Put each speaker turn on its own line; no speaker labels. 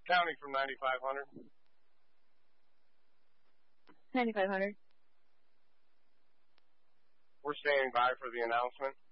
County from 9500.
9500.
We're standing by for the announcement.